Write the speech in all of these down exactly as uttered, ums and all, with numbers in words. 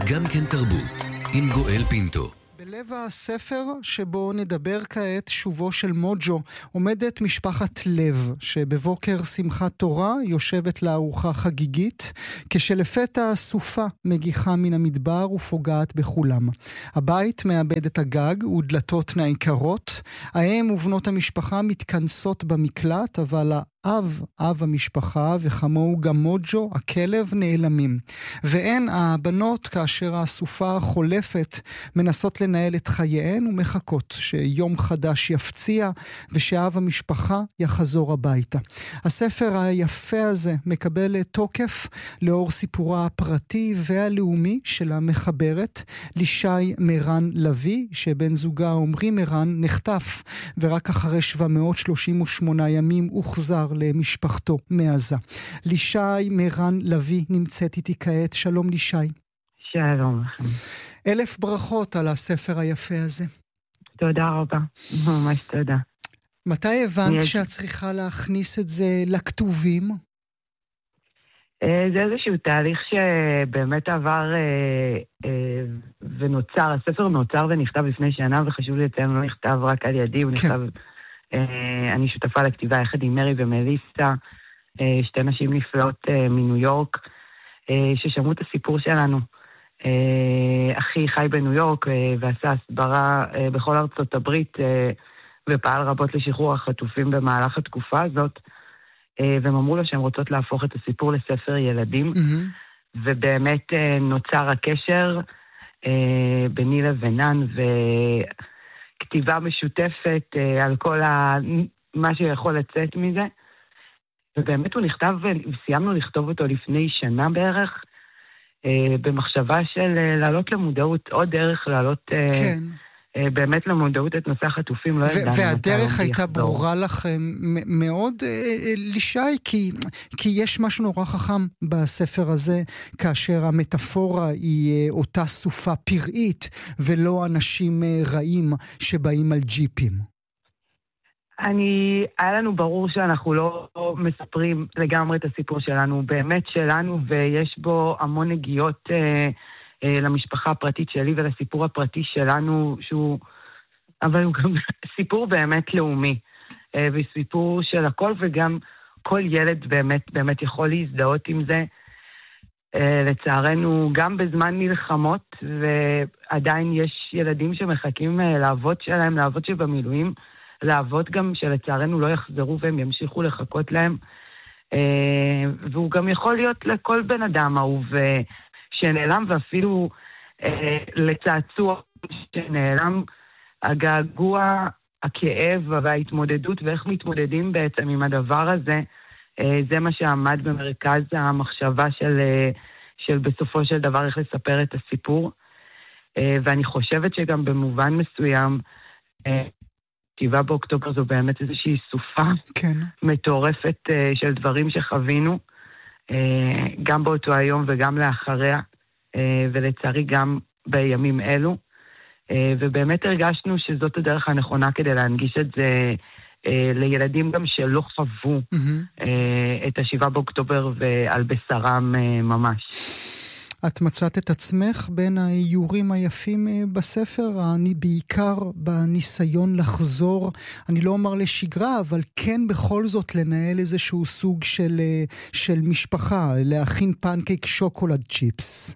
גם כן תרבות, עם גואל פינטו. בלב הספר שבו נדבר כעת, שובו של מוג'ו, עומדת משפחת לב, שבבוקר שמחת תורה יושבת לארוחה חגיגית, כשלפתע סופה מגיחה מן המדבר ופוגעת בכולם. הבית מאבד את הגג ודלתות נעקרות, האם ובנות המשפחה מתכנסות במקלט, אבל אב, אב המשפחה וכמוהו גם מוג'ו, הכלב, נעלמים. ואין הבנות, כאשר הסופה חולפת, מנסות לנהל את חייהן ומחכות שיום חדש יפציע ושאב המשפחה יחזור הביתה. הספר היפה הזה מקבל תוקף לאור סיפורה הפרטי והלאומי של המחברת לישי מרן לוי, שבן זוגה עומרי מרן נחטף ורק אחרי שבע מאות שלושים ושמונה ימים הוחזר למשפחתו מעזה. לישי מרן לוי נמצאת איתי כעת. שלום לישי. שלום לכם. אלף ברכות על הספר היפה הזה. תודה רבה, ממש תודה. מתי הבנת שאת צריכה להכניס את זה לכתובים? זה איזשהו תהליך שבאמת עבר ונוצר. הספר נוצר ונכתב לפני שנה, וחשוב לציין, לא נכתב רק על ידי, הוא נכתב... אני שותפה לכתיבה יחד עם מרי ומליסה, שתי נשים נפלאות מניו יורק, ששמעו את הסיפור שלנו. אחי חי בניו יורק ועשה הסברה בכל ארצות הברית, ופעל רבות לשחרור החטופים במהלך התקופה הזאת, והם אמרו לו שהם רוצות להפוך את הסיפור לספר ילדים, ובאמת נוצר הקשר ביני לבינן, ו... כתיבה משותפת uh, על כל ה... מה שיכול לצאת מזה. ובאמת הוא נכתב, וסיימנו לכתוב אותו לפני שנה בערך, uh, במחשבה של uh, לעלות למודעות, עוד דרך לעלות uh, כן. uh, באמת למודעות את נושא החטופים. לא ו- והדרך הייתה ברורה לכם מאוד, uh, לישי, כי, כי יש משהו נורא חכם בספר הזה, כאשר המטאפורה היא uh, אותה סופה פראית, ולא אנשים uh, רעים שבאים על ג'יפים. אני, היה לנו ברור שאנחנו לא מספרים לגמרי את הסיפור שלנו, באמת שלנו, ויש בו המון נגיעות uh, למשפחה הפרטית שלי ולסיפור הפרטי שלנו, שהוא, אבל הוא גם סיפור באמת לאומי, וסיפור של הכל, וגם כל ילד באמת, באמת יכול להזדהות עם זה, לצערנו, גם בזמן מלחמות, ועדיין יש ילדים שמחכים לאבות שלהם, לאבות שבמילואים, לאבות גם שלצערנו לא יחזרו והם ימשיכו לחכות להם, והוא גם יכול להיות לכל בן אדם אהוב שנעלם, ואפילו אה, לצעצוע שנעלם, הגעגוע, הכאב וההתמודדות, ואיך מתמודדים בעצם עם הדבר הזה, אה, זה מה שעמד במרכז המחשבה של, אה, של בסופו של דבר איך לספר את הסיפור. אה, ואני חושבת שגם במובן מסוים, אה, שבעה באוקטובר זו באמת איזושהי סופה כן. מטורפת אה, של דברים שחווינו, גם באותו היום וגם לאחריה, ולצערי גם בימים אלו, ובאמת הרגשנו שזאת הדרך הנכונה כדי להנגיש את זה לילדים גם שלא חוו mm-hmm. את השבעה באוקטובר ועל בשרם ממש. את מצאת את עצמך בין האיורים היפים בספר, אני בעיקר בניסיון לחזור, אני לא אומר לשגרה, אבל כן בכל זאת לנהל איזשהו סוג של, של משפחה, להכין פנקייק שוקולד צ'יפס.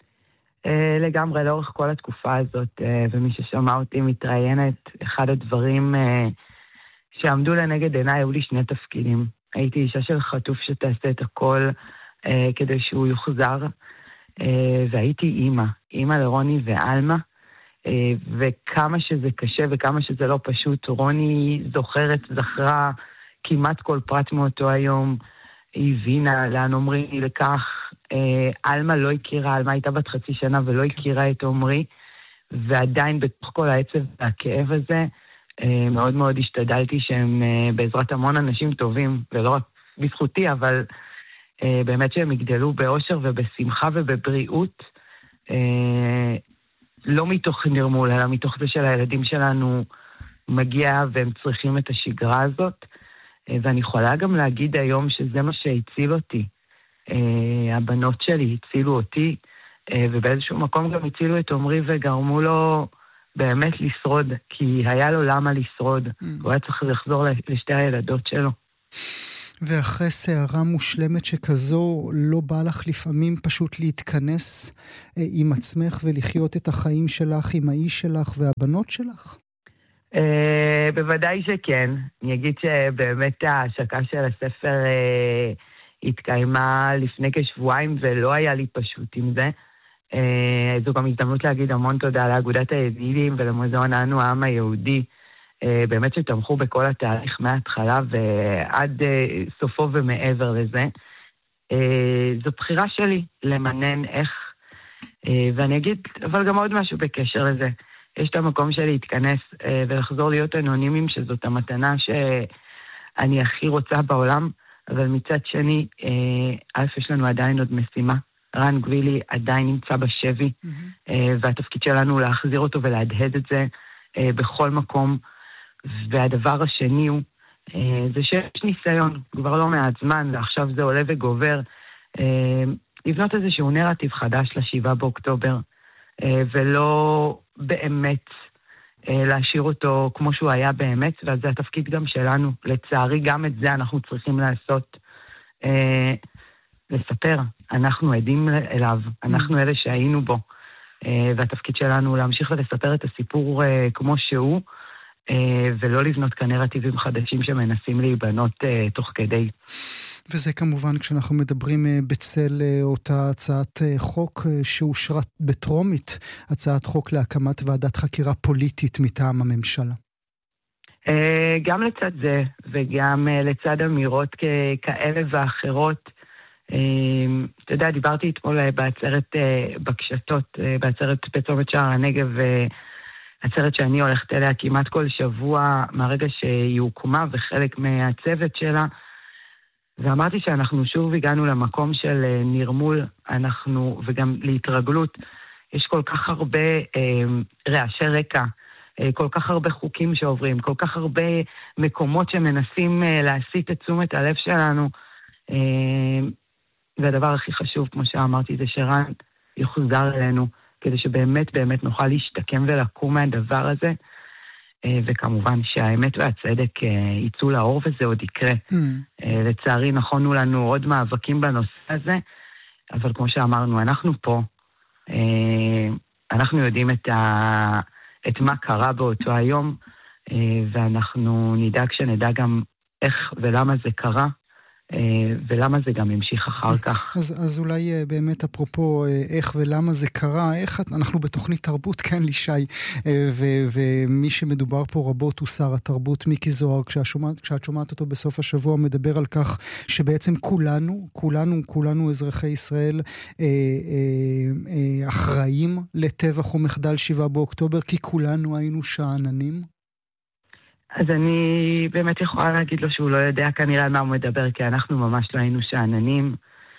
לגמרי, לאורך כל התקופה הזאת, ומי ששמע אותי מתראיינת, אחד הדברים שעמדו לנגד עיניי, היו לי שני תפקידים. הייתי אישה של חטוף שתעשה את הכל כדי שהוא יוחזר, והייתי אימא, אימא לרוני ואלמה, וכמה שזה קשה וכמה שזה לא פשוט, רוני זוכרת, זכרה כמעט כל פרט מאותו היום, היא הבינה לאן עומרי לקח, אלמה לא הכירה, אלמה הייתה בת חצי שנה ולא הכירה את עומרי, ועדיין בתוך כל העצב והכאב הזה, מאוד מאוד השתדלתי שהם בעזרת המון אנשים טובים, ולא רק בזכותי, אבל באמת שהם יגדלו באושר ובשמחה ובבריאות, לא מתוך נרמול, אלא מתוך זה של הילדים שלנו מגיע והם צריכים את השגרה הזאת, ואני יכולה גם להגיד היום שזה מה שהציל אותי. הבנות שלי הצילו אותי, ובאיזשהו מקום גם הצילו את עומרי וגרמו לו באמת לשרוד, כי היה לו למה לשרוד. Mm. הוא היה צריך לחזור לשתי הילדות שלו. ואחרי סערה מושלמת שכזו, לא בא לך לפעמים פשוט להתכנס אה, עם עצמך ולחיות את החיים שלך עם האיש שלך והבנות שלך? אה, בוודאי שכן. אני אגיד שבאמת ההשקה של הספר אה, התקיימה לפני כשבועיים, ולא היה לי פשוט עם זה. אה, זו גם הזדמנות להגיד המון תודה לאגודת הידידים ולמוזיאון אנו העם היהודי, באמת שתמכו בכל התהליך מההתחלה ועד סופו ומעבר לזה. זו בחירה שלי למנן איך, ואני אגיד, אבל גם עוד משהו בקשר לזה. יש את המקום שלי להתכנס ולחזור להיות אנונימיים, שזאת המתנה שאני הכי רוצה בעולם, אבל מצד שני, א', יש לנו עדיין עוד משימה. רן גבילי עדיין נמצא בשבי, mm-hmm. והתפקיד שלנו הוא להחזיר אותו ולהדהד את זה בכל מקום. והדבר השני הוא, זה שיש ניסיון, כבר לא מעט זמן, ועכשיו זה עולה וגובר, לבנות איזשהו נרטיב חדש לשבעה באוקטובר, ולא באמת להשאיר אותו כמו שהוא היה באמת, ואז זה התפקיד גם שלנו. לצערי, גם את זה אנחנו צריכים לעשות, לספר. אנחנו עדים אליו, אנחנו אלה שהיינו בו, והתפקיד שלנו הוא להמשיך ולספר את הסיפור כמו שהוא, ולא לבנות כאן נרטיבים חדשים שמנסים להיבנות תוך כדי. וזה כמובן כשאנחנו מדברים בצל אותה הצעת חוק שאושרה בטרומית, הצעת חוק להקמת ועדת חקירה פוליטית מטעם הממשלה. גם לצד זה, וגם לצד אמירות כאלה ואחרות. אתה יודע, דיברתי אתמול בעצרת בקשתות, בעצרת בצומת שער הנגב, עצרת שאני הולכת אליה כמעט כל שבוע מהרגע שהיא הוקמה וחלק מהצוות שלה, ואמרתי שאנחנו שוב הגענו למקום של נרמול, אנחנו, וגם להתרגלות. יש כל כך הרבה אה, רעשי רקע, אה, כל כך הרבה חוקים שעוברים, כל כך הרבה מקומות שמנסים אה, להסיט את תשומת הלב שלנו, אה, והדבר הכי חשוב, כמו שאמרתי, זה שרן יחוזר אלינו, כדי שבאמת באמת נוכל להשתקם ולקום מהדבר הזה, וכמובן שהאמת והצדק יצאו לאור וזה עוד יקרה. Mm. לצערי נכונו לנו עוד מאבקים בנושא הזה, אבל כמו שאמרנו, אנחנו פה, אנחנו יודעים את, ה... את מה קרה באותו היום, ואנחנו נדאג שנדע גם איך ולמה זה קרה, ולמה זה גם המשיך אחר כך. אז, אז אולי באמת אפרופו איך ולמה זה קרה, איך אנחנו בתוכנית תרבות, כן לישי, ו- ומי שמדובר פה רבות הוא שר התרבות מיקי זוהר, כשאת שומעת, כשאת שומעת אותו בסוף השבוע מדבר על כך שבעצם כולנו, כולנו, כולנו אזרחי ישראל אה, אה, אה, אחראים לטבח ומחדל שבעה באוקטובר, כי כולנו היינו שאננים. אז אני באמת יכולה להגיד לו שהוא לא יודע כנראה על מה הוא מדבר, כי אנחנו ממש לא היינו שעננים.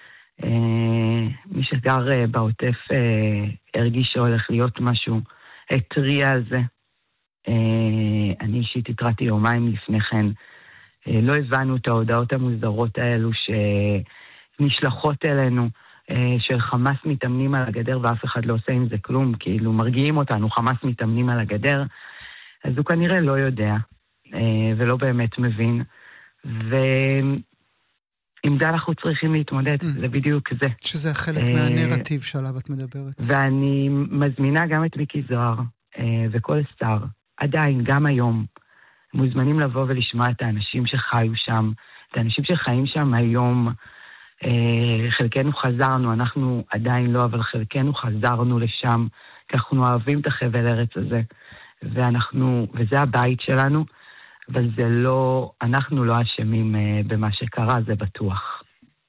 מי שגר בעוטף הרגיש שהולך להיות משהו, התריע על זה. אני אישית התרעתי יומיים לפני כן. לא הבנו את ההודעות המוזרות האלו שנשלחות אלינו, של חמאס מתאמנים על הגדר ואף אחד לא עושה עם זה כלום, כאילו מרגיעים אותנו, חמאס מתאמנים על הגדר. אז הוא כנראה לא יודע. ולא באמת מבין, ועם זה אנחנו צריכים להתמודד, זה בדיוק זה. שזה חלק מהנרטיב שעליו את מדברת. ואני מזמינה גם את מיקי זוהר, וכל שר, עדיין, גם היום, מוזמנים לבוא ולשמוע את האנשים שחיו שם, את האנשים שחיים שם היום, חלקנו חזרנו, אנחנו עדיין לא, אבל חלקנו חזרנו לשם, כי אנחנו אוהבים את החבל ארץ הזה, ואנחנו, וזה הבית שלנו, אבל זה לא, אנחנו לא אשמים במה שקרה, זה בטוח.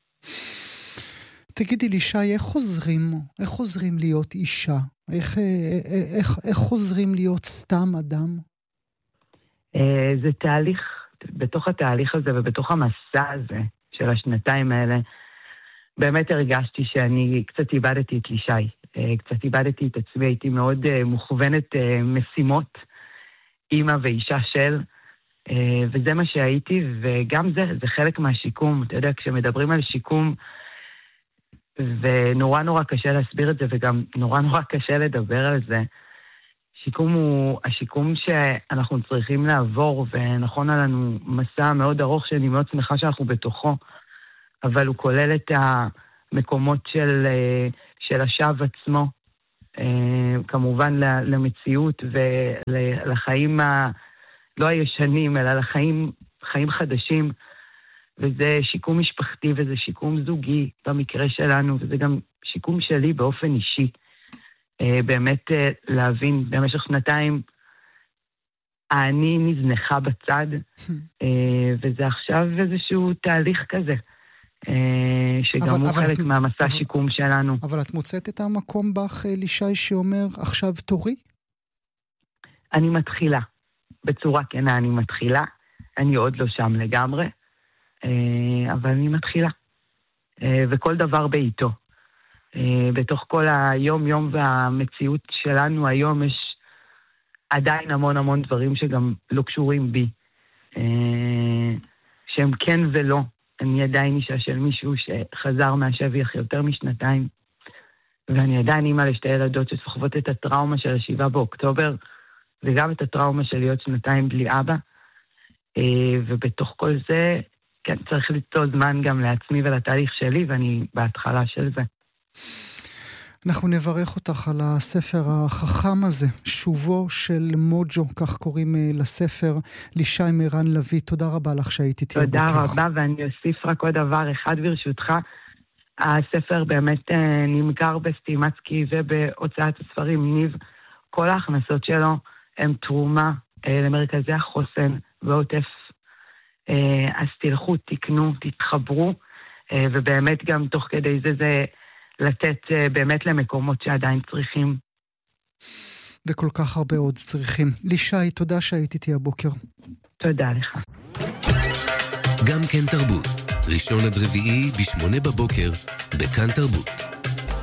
תגידי לי, שי, איך חוזרים, איך חוזרים להיות אישה? איך, איך, איך חוזרים להיות סתם אדם? זה תהליך, בתוך התהליך הזה ובתוך המסע הזה של השנתיים האלה, באמת הרגשתי שאני קצת איבדתי את לישי, קצת איבדתי את עצמי, הייתי מאוד מוכוונת משימות, אימא ואישה של, וזה מה שהייתי, וגם זה, זה חלק מהשיקום. אתה יודע, כשמדברים על שיקום, ונורא נורא קשה להסביר את זה, וגם נורא נורא קשה לדבר על זה. שיקום הוא השיקום שאנחנו צריכים לעבור, ונכון עלינו מסע מאוד ארוך שאני מאוד שמחה שאנחנו בתוכו, אבל הוא כולל את המקומות של, של השב עצמו, כמובן למציאות ולחיים ה, לא הישנים, אלא לחיים חיים חדשים, וזה שיקום משפחתי וזה שיקום זוגי במקרה שלנו, וזה גם שיקום שלי באופן אישי. באמת להבין, במשך שנתיים אני נזנחה בצד, וזה עכשיו איזשהו תהליך כזה, שגם הוא חלק מהמסע שיקום שלנו. אבל את מוצאת את המקום בך, לישי, שאומר, עכשיו תורי? אני מתחילה. בצורה כנה אני מתחילה. אני עוד לא שם לגמרי, אבל אני מתחילה. וכל דבר בעיתו. בתוך כל היום-יום והמציאות שלנו היום יש עדיין המון המון דברים שגם לא קשורים בי. שהם כן ולא. אני עדיין אישה של מישהו שחזר מהשבי אחרי יותר משנתיים, ואני עדיין אימא לשתי ילדות שסוחבות את הטראומה של השבעה באוקטובר, וגם את הטראומה של להיות שנתיים בלי אבא, ובתוך כל זה, כן, צריך ליצור זמן גם לעצמי ולתהליך שלי, ואני בהתחלה של זה. אנחנו נברך אותך על הספר החכם הזה, שובו של מוג'ו, כך קוראים לספר. לישי מירן לוי, תודה רבה לך שהיית איתי הבוקר. תודה רבה, ואני אוסיף רק עוד דבר אחד ברשותך. הספר באמת נמכר בסטימצקי ובהוצאת הספרים ניב. כל ההכנסות שלו הם תרומה למרכזי החוסן ועוטף. אז תלכו, תקנו, תתחברו, ובאמת גם תוך כדי זה זה לתת באמת למקומות שעדיין צריכים. וכל כך הרבה עוד צריכים. לישי, תודה שהיית איתי הבוקר. תודה לך. גם כן תרבות, ראשון עד רביעי בשמונה בבוקר, בכאן תרבות.